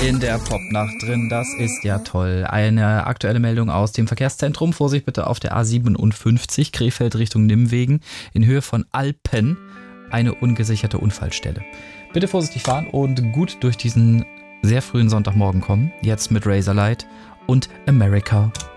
In der Popnacht drin, das ist ja toll. Eine aktuelle Meldung aus dem Verkehrszentrum. Vorsicht bitte auf der A57, Krefeld Richtung Nimwegen. In Höhe von Alpen eine ungesicherte Unfallstelle. Bitte vorsichtig fahren und gut durch diesen sehr frühen Sonntagmorgen kommen. Jetzt mit Razorlight und America.